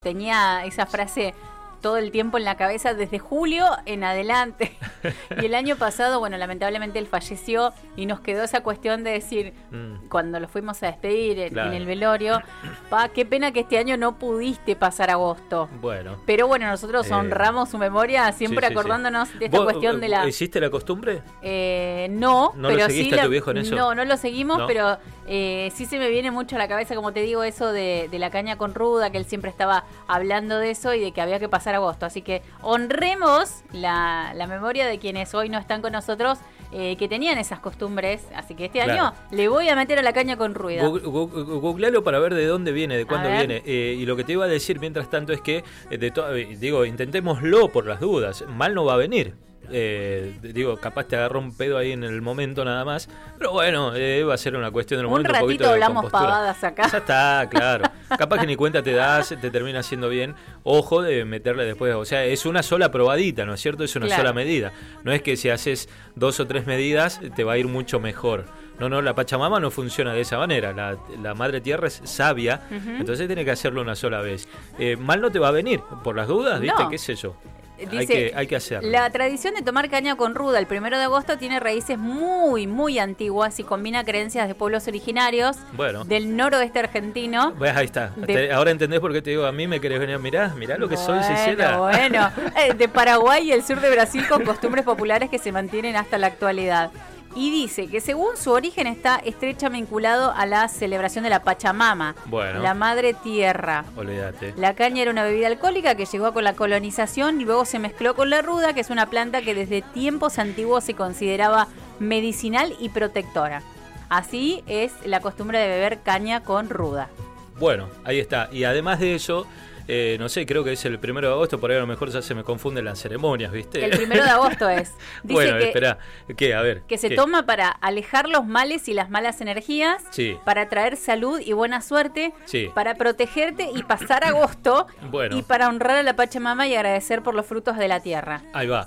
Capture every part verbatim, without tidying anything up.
Tenía esa frase todo el tiempo en la cabeza desde julio en adelante. Y el año pasado, bueno, lamentablemente él falleció y nos quedó esa cuestión de decir, mm. cuando lo fuimos a despedir en, claro. en el velorio, pa, qué pena que este año no pudiste pasar agosto. Bueno. Pero bueno, nosotros eh, honramos su memoria siempre sí, sí, acordándonos sí. de esta cuestión de la... ¿Hiciste la costumbre? Eh, no, ¿No pero lo seguiste sí a tu la... viejo en eso? No, no lo seguimos, ¿No? pero eh, sí se me viene mucho a la cabeza, como te digo, eso de, de la caña con ruda, que él siempre estaba hablando de eso y de que había que pasar agosto. Así que honremos la, la memoria de quienes hoy no están con nosotros, eh, que tenían esas costumbres. Así que este claro. año le voy a meter a la caña con ruida. Googlealo para ver de dónde viene, de cuándo viene. Eh, y lo que te iba a decir mientras tanto es que, eh, de to- digo, intentémoslo por las dudas. Mal no va a venir. Eh, digo, capaz te agarró un pedo ahí en el momento nada más, pero bueno, eh, va a ser una cuestión de un, un momento ratito un poquito de hablamos compostura. Pavadas acá. Ya está, claro. Capaz que ni cuenta te das, te termina haciendo bien. Ojo de meterle después, o sea, es una sola probadita, ¿no es cierto? Es una claro. sola medida. No es que si haces dos o tres medidas te va a ir mucho mejor. No, no, la Pachamama no funciona de esa manera. La, la Madre Tierra es sabia, uh-huh. entonces tiene que hacerlo una sola vez. Eh, mal no te va a venir, por las dudas, ¿viste? No. ¿Qué sé yo? Dice, hay que, hay que hacerlo. La tradición de tomar caña con ruda el primero de agosto tiene raíces muy, muy antiguas y combina creencias de pueblos originarios bueno. del noroeste argentino. Pues ahí está. De... Ahora entendés por qué te digo, a mí me querés venir. Mirá, mirá lo que bueno, soy, Cecilia. Bueno, de Paraguay y el sur de Brasil con costumbres populares que se mantienen hasta la actualidad. Y dice que según su origen está estrechamente vinculado a la celebración de la Pachamama, bueno, la Madre Tierra. Olvídate. La caña era una bebida alcohólica que llegó con la colonización y luego se mezcló con la ruda, que es una planta que desde tiempos antiguos se consideraba medicinal y protectora. Así es la costumbre de beber caña con ruda. Bueno, ahí está. Y además de eso... Eh, no sé, creo que es el primero de agosto, por ahí a lo mejor ya se me confunden las ceremonias, ¿viste? El primero de agosto es. Dice bueno, que, espera, ¿qué? A ver. Que se ¿qué? toma para alejar los males y las malas energías, sí. para traer salud y buena suerte, sí. para protegerte y pasar agosto, bueno. y para honrar a la Pachamama y agradecer por los frutos de la tierra. Ahí va.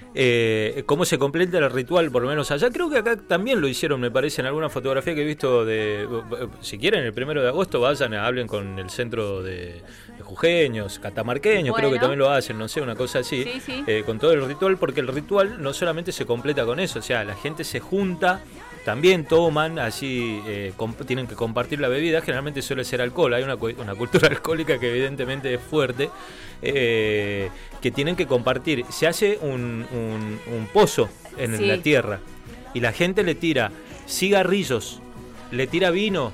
Eh, ¿Cómo se completa el ritual, por lo menos allá? Creo que acá también lo hicieron, me parece, en alguna fotografía que he visto de... Si quieren, el primero de agosto vayan, hablen con el centro de, de jujeños, catamarqueños, bueno. creo que también lo hacen, no sé, una cosa así, sí, sí. Eh, con todo el ritual, porque el ritual no solamente se completa con eso, o sea, la gente se junta, también toman, así eh, comp- tienen que compartir la bebida, generalmente suele ser alcohol, hay una, una cultura alcohólica que evidentemente es fuerte, eh, que tienen que compartir. Se hace un, un, un pozo en sí. la tierra y la gente le tira cigarrillos, le tira vino,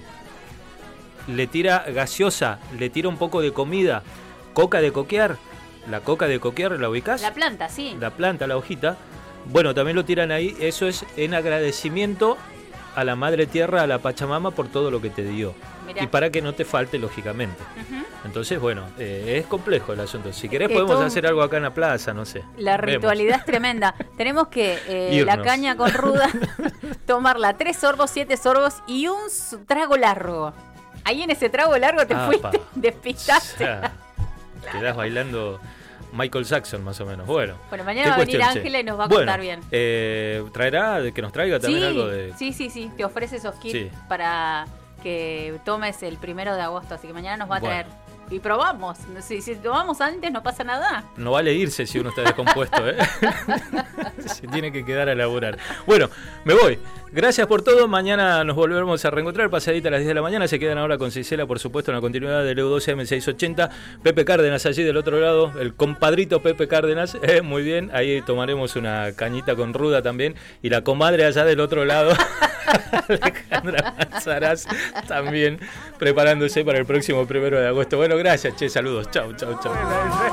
le tira gaseosa, le tira un poco de comida, coca de coquear. La coca de coquear, ¿la ubicás? La planta, sí. La planta, la hojita. Bueno, también lo tiran ahí. Eso es en agradecimiento a la Madre Tierra, a la Pachamama, por todo lo que te dio. Mirá. Y para que no te falte, lógicamente. Uh-huh. Entonces, bueno, eh, es complejo el asunto. Si querés que podemos todo... hacer algo acá en la plaza, no sé. La ritualidad Vemos. Es tremenda. Tenemos que eh, la caña con ruda, tomarla tres sorbos, siete sorbos y un trago largo. Ahí en ese trago largo te Apa. fuiste, despistaste. O sea, quedás bailando... Michael Jackson, más o menos. Bueno, bueno mañana va a venir Ángela y nos va a bueno, contar bien. Eh, ¿Traerá, que nos traiga también sí, algo de...? Sí, sí, sí. Te ofrece esos kits sí. para que tomes el primero de agosto. Así que mañana nos va a traer. Bueno. Y probamos. Si, si tomamos antes no pasa nada. No vale irse si uno está descompuesto, ¿eh? Se tiene que quedar a laburar. Bueno, me voy. Gracias por todo. Mañana nos volveremos a reencontrar pasadita a las diez de la mañana. Se quedan ahora con Cisela, por supuesto, en la continuidad del E U doce M seiscientos ochenta. Pepe Cárdenas allí del otro lado. El compadrito Pepe Cárdenas. Eh, muy bien. Ahí tomaremos una cañita con ruda también. Y la comadre allá del otro lado. Alejandra Manzarás también preparándose para el próximo primero de agosto. Bueno, gracias, che, saludos. Chau, chau, chau.